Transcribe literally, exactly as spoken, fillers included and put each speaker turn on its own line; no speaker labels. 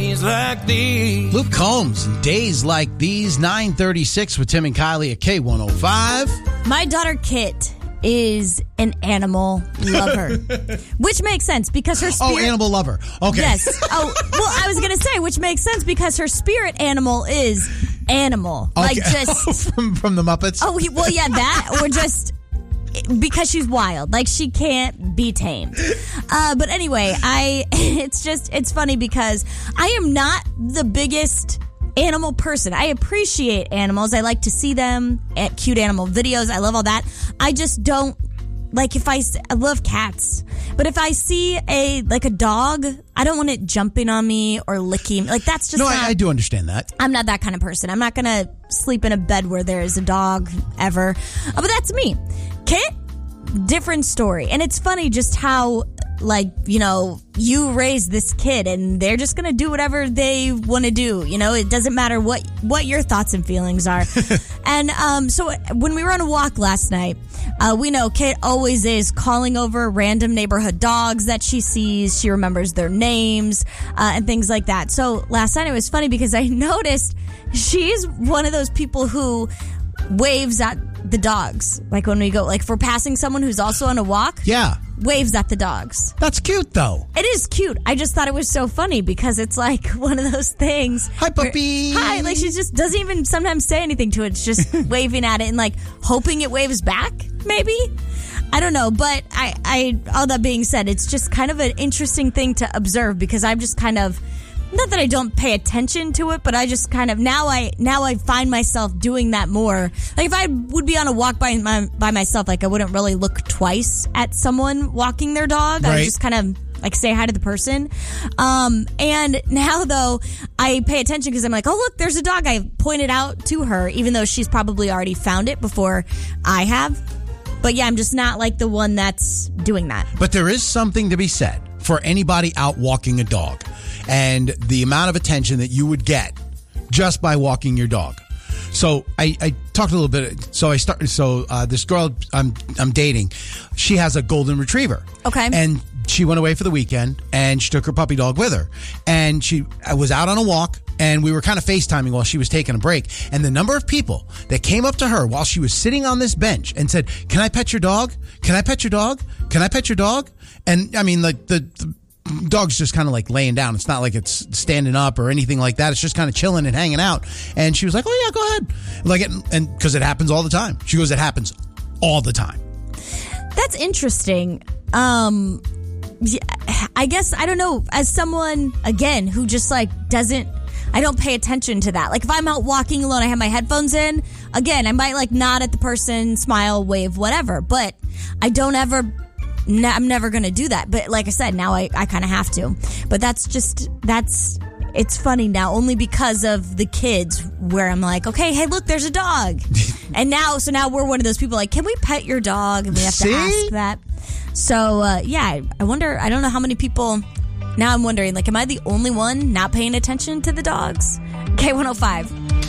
days like these.
Luke Combs, Days Like These, nine thirty-six with Tim and Kylie at K one oh five.
My daughter Kit is an animal lover, which makes sense because her spirit...
Oh, animal lover. Okay.
Yes. Oh, well, I was going to say, which makes sense because her spirit animal is animal.
Okay.
Like just...
from, from the Muppets?
Oh, well, yeah, that, or just... because she's wild, like she can't be tamed. Uh, but anyway, I it's just it's funny because I am not the biggest animal person. I appreciate animals. I like to see them at cute animal videos. I love all that. I just don't like if I I love cats, but if I see a like a dog, I don't want it jumping on me or licking. Like that's just
no.
not,
I, I do understand that.
I'm not that kind of person. I'm not gonna sleep in a bed where there is a dog ever. Uh, but that's me. Kit, different story. And it's funny just how, like, you know, you raise this kid and they're just going to do whatever they want to do. You know, it doesn't matter what, what your thoughts and feelings are. And um, so when we were on a walk last night, uh, we know Kit always is calling over random neighborhood dogs that she sees. She remembers their names uh, and things like that. So last night it was funny because I noticed she's one of those people who waves at the dogs. Like when we go, like if we're passing someone who's also on a walk.
Yeah.
Waves at the dogs.
That's cute, though.
It is cute. I just thought it was so funny because it's like one of those things.
Hi, puppy.
Where, hi. Like she just doesn't even sometimes say anything to it. It's just waving at it and like hoping it waves back, maybe. I don't know. But I, I, all that being said, it's just kind of an interesting thing to observe because I'm just kind of, not that I don't pay attention to it, but I just kind of now I now I find myself doing that more. Like if I would be on a walk by my, by myself, like I wouldn't really look twice at someone walking their dog.
Right.
I would just kind of like say hi to the person. Um, and now though I pay attention because I'm like, oh look, there's a dog. I pointed out to her, even though she's probably already found it before I have. But yeah, I'm just not like the one that's doing that.
But there is something to be said for anybody out walking a dog and the amount of attention that you would get just by walking your dog. So I, I talked a little bit. So I started. So uh, this girl I'm I'm dating, she has a golden retriever.
Okay.
And she went away for the weekend and she took her puppy dog with her. And she was out on a walk and we were kind of FaceTiming while she was taking a break. And the number of people that came up to her while she was sitting on this bench and said, "Can I pet your dog? Can I pet your dog? Can I pet your dog?" And I mean, like the, the dog's just kind of like laying down. It's not like it's standing up or anything like that. It's just kind of chilling and hanging out. And she was like, "Oh yeah, go ahead." Like, it, and because it happens all the time. She goes, "It happens all the time."
That's interesting. Um, yeah, I guess, I don't know, as someone, again, who just like doesn't, I don't pay attention to that. Like if I'm out walking alone, I have my headphones in, again, I might like nod at the person, smile, wave, whatever, but I don't ever, I'm never going to do that. But like I said, now I, I kind of have to. But that's just, that's, it's funny now only because of the kids where I'm like, okay, hey, look, there's a dog. And now, so now we're one of those people like, can we pet your dog? And we have
See?
to ask that. So, uh, yeah, I wonder, I don't know how many people, now I'm wondering, like, am I the only one not paying attention to the dogs? K one oh five.